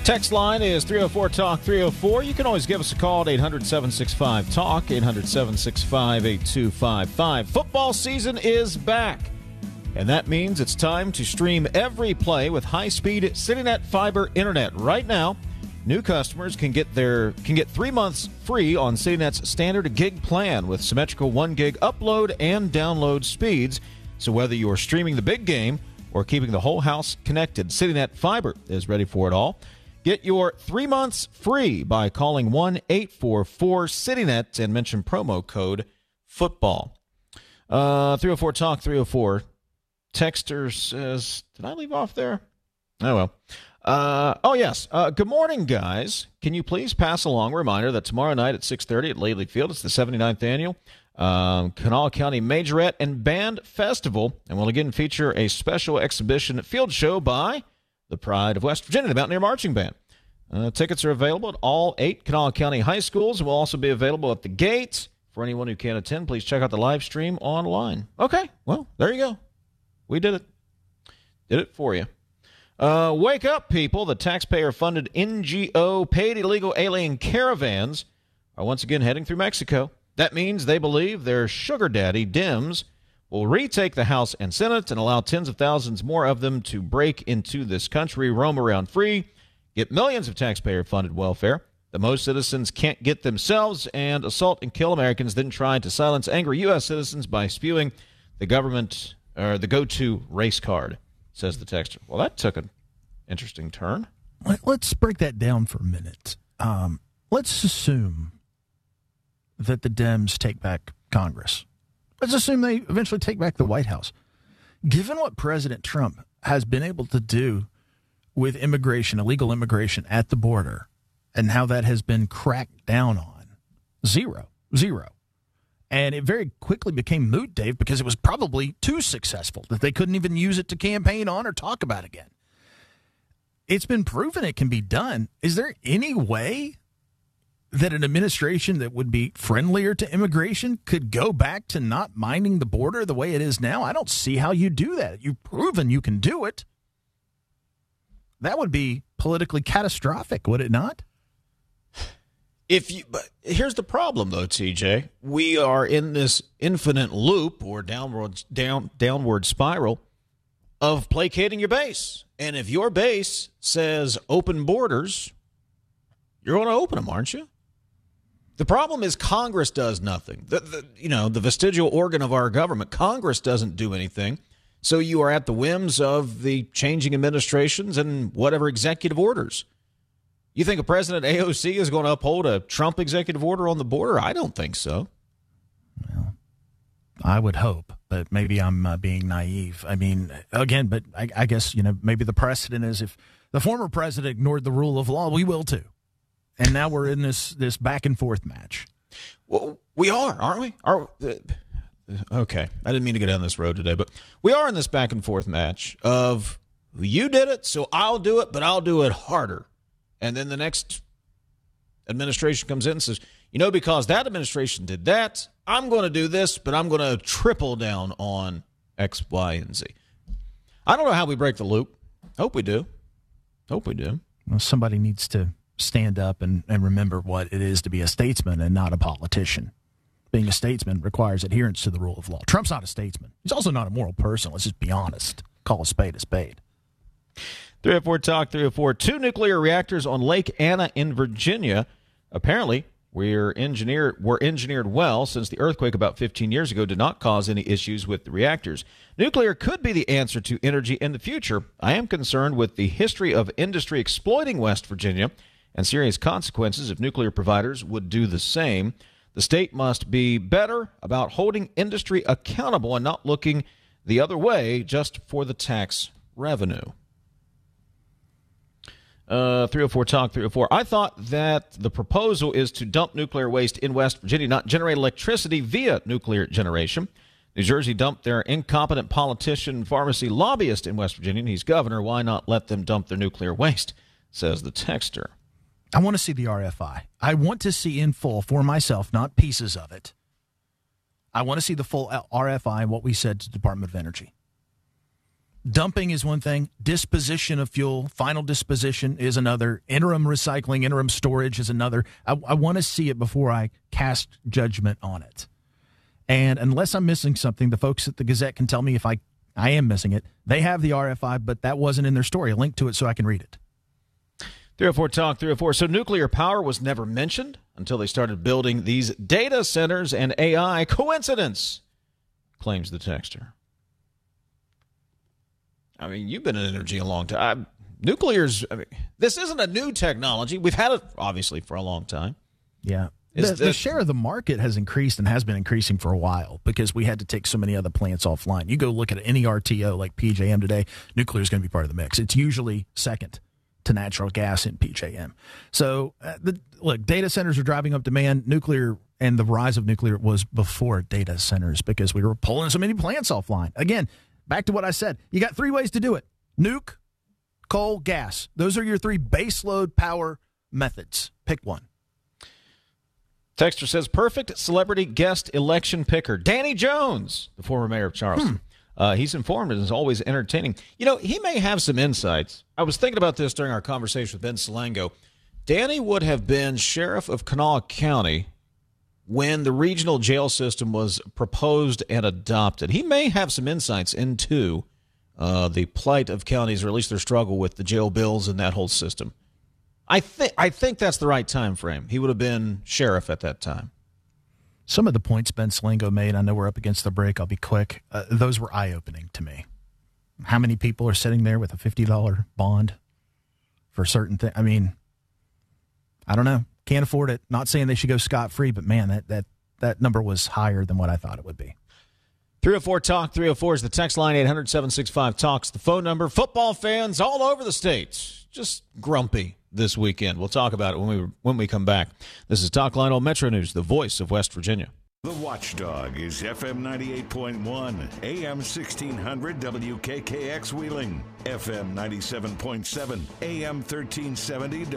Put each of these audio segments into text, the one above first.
Text line is 304-TALK-304. You can always give us a call at 800-765-TALK, 800-765-8255. Football season is back, and that means it's time to stream every play with high-speed CityNet fiber internet. Right now, new customers can get 3 months free on CityNet's standard gig plan with symmetrical 1 gig upload and download speeds. So whether you're streaming the big game or keeping the whole house connected, CityNet fiber is ready for it all. Get your 3 months free by calling 1-844-CityNet and mention promo code football. 304-TALK-304. Texter says, did I leave off there? Oh, well. Yes. Good morning, guys. Can you please pass along a reminder that tomorrow night at 6:30 at Lately Field, it's the 79th annual Kanawha County Majorette and Band Festival, and will again feature a special exhibition field show by the Pride of West Virginia, the Mountaineer Marching Band. Tickets are available at all 8 Kanawha County high schools and will also be available at the gate. For anyone who can't attend, please check out the live stream online. Okay, well, there you go. We did it. Did it for you. Wake up, people. The taxpayer-funded NGO paid illegal alien caravans are once again heading through Mexico. That means they believe their sugar daddy, Dems, will retake the House and Senate and allow tens of thousands more of them to break into this country, roam around free, get millions of taxpayer-funded welfare that most citizens can't get themselves, and assault and kill Americans, then try to silence angry U.S. citizens by spewing the government or the go-to race card, says the texter. Well, that took an interesting turn. Let's break that down for a minute. Let's assume that the Dems take back Congress. Let's assume they eventually take back the White House. Given what President Trump has been able to do with immigration, illegal immigration at the border, and how that has been cracked down on, zero. And it very quickly became moot, Dave, because it was probably too successful that they couldn't even use it to campaign on or talk about again. It's been proven it can be done. Is there any way that an administration that would be friendlier to immigration could go back to not minding the border the way it is now? I don't see how you do that. You've proven you can do it. That would be politically catastrophic, would it not? But here's the problem, though, TJ. We are in this infinite loop or downward spiral of placating your base. And if your base says open borders, you're going to open them, aren't you? The problem is Congress does nothing. The vestigial organ of our government, Congress doesn't do anything. So you are at the whims of the changing administrations and whatever executive orders. You think a president AOC is going to uphold a Trump executive order on the border? I don't think so. Well, I would hope, but maybe I'm being naive. I mean, again, but I guess, maybe the precedent is if the former president ignored the rule of law, we will too. And now we're in this back and forth match. Well, we are, aren't we? Okay, I didn't mean to go down this road today, but we are in this back and forth match of you did it, so I'll do it, but I'll do it harder. And then the next administration comes in and says, because that administration did that, I'm going to do this, but I'm going to triple down on X, Y, and Z. I don't know how we break the loop. Hope we do. Well, somebody needs to stand up and remember what it is to be a statesman and not a politician. Being a statesman requires adherence to the rule of law. Trump's not a statesman. He's also not a moral person. Let's just be honest. Call a spade a spade. 304-TALK, 304. 2 nuclear reactors on Lake Anna in Virginia apparently were engineered well, since the earthquake about 15 years ago did not cause any issues with the reactors. Nuclear could be the answer to energy in the future. I am concerned with the history of industry exploiting West Virginia and serious consequences if nuclear providers would do the same. The state must be better about holding industry accountable and not looking the other way just for the tax revenue. 304-TALK, 304. I thought that the proposal is to dump nuclear waste in West Virginia, not generate electricity via nuclear generation. New Jersey dumped their incompetent politician, pharmacy lobbyist in West Virginia, and he's governor. Why not let them dump their nuclear waste, says the texter. I want to see the RFI. I want to see in full for myself, not pieces of it. I want to see the full RFI and what we said to the Department of Energy. Dumping is one thing. Disposition of fuel, final disposition is another. Interim recycling, interim storage is another. I want to see it before I cast judgment on it. And unless I'm missing something, the folks at the Gazette can tell me if I am missing it. They have the RFI, but that wasn't in their story. A link to it so I can read it. 304 Talk 304. So nuclear power was never mentioned until they started building these data centers and AI. Coincidence, claims the texter. I mean, you've been in energy a long time. This isn't a new technology. We've had it, obviously, for a long time. Yeah. The share of the market has increased and has been increasing for a while because we had to take so many other plants offline. You go look at any RTO like PJM today, nuclear is going to be part of the mix. It's usually second to natural gas in PJM. So, look, data centers are driving up demand. Nuclear and the rise of nuclear was before data centers because we were pulling so many plants offline. Again, back to what I said. You got three ways to do it. Nuke, coal, gas. Those are your three baseload power methods. Pick one. Texter says, perfect celebrity guest election picker. Danny Jones, the former mayor of Charleston. He's informed and is always entertaining. You know, he may have some insights. I was thinking about this during our conversation with Ben Salango. Danny would have been sheriff of Kanawha County when the regional jail system was proposed and adopted. He may have some insights into the plight of counties, or at least their struggle with the jail bills and that whole system. I think that's the right time frame. He would have been sheriff at that time. Some of the points Ben Salango made, I know we're up against the break, I'll be quick, those were eye-opening to me. How many people are sitting there with a $50 bond for certain things? I mean, I don't know. Can't afford it. Not saying they should go scot-free, but, man, that number was higher than what I thought it would be. 304 Talk 304 is the text line. 800-765-TALK's the phone number. Football fans all over the states just grumpy this weekend. We'll talk about it when we come back. This is Talk Line on Metro News, the voice of West Virginia. The Watchdog is FM 98.1, AM 1600 WKKX Wheeling, FM 97.7, AM 1370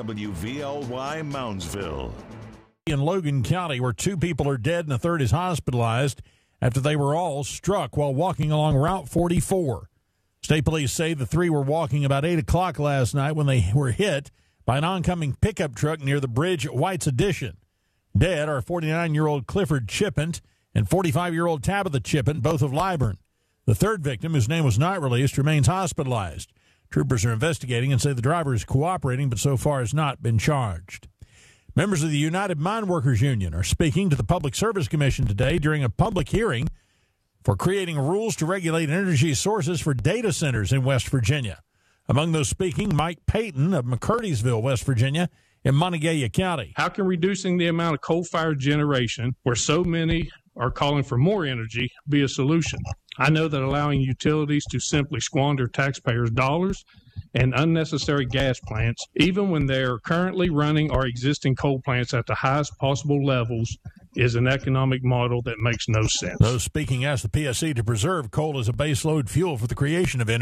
WVLY Moundsville. In Logan County, where two people are dead and a third is hospitalized after they were all struck while walking along Route 44. State police say the three were walking about 8 o'clock last night when they were hit by an oncoming pickup truck near the bridge at White's Addition. Dead are 49-year-old Clifford Chippent and 45-year-old Tabitha Chippent, both of Liburn. The third victim, whose name was not released, remains hospitalized. Troopers are investigating and say the driver is cooperating, but so far has not been charged. Members of the United Mine Workers Union are speaking to the Public Service Commission today during a public hearing for creating rules to regulate energy sources for data centers in West Virginia. Among those speaking, Mike Payton of McCurtiesville, West Virginia, in Monongalia County. How can reducing the amount of coal-fired generation, where so many are calling for more energy, be a solution? I know that allowing utilities to simply squander taxpayers' dollars and unnecessary gas plants, even when they are currently running our existing coal plants at the highest possible levels, is an economic model that makes no sense. Those speaking asked the PSC to preserve coal as a baseload fuel for the creation of energy.